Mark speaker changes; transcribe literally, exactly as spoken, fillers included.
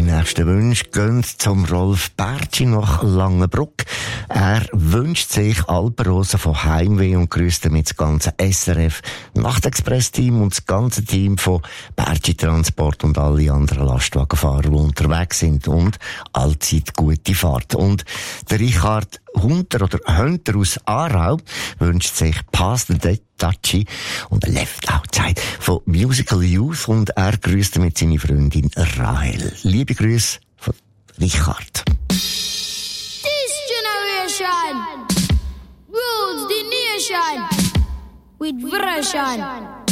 Speaker 1: nächsten Wünsche gehen zum Rolf Bertschi nach Langenbruck. Er wünscht sich Alpenrosen von Heimweh und grüßt damit das ganze S R F Nachtexpress-Team und das ganze Team von Bertschi Transport und alle anderen Lastwagenfahrer, die unterwegs sind, und allzeit gute Fahrt. Und der Richard Hunter oder Hunter aus Aarau wünscht sich Pass the Touchy und Left Outside von Musical Youth, und er grüßt mit seiner Freundin Rahel. Liebe Grüße von Richard.
Speaker 2: This generation rules the nation with version.